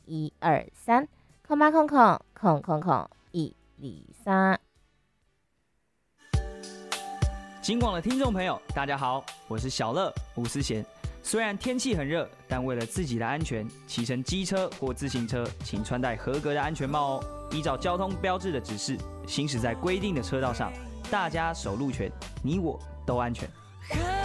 123空八空空空空空123。 警广的听众朋友，大家好，我是小乐吴思贤。虽然天气很热，但为了自己的安全，骑乘机车或自行车，请穿戴合格的安全帽哦。依照交通标志的指示，行驶在规定的车道上，大家守路权，你我都安全。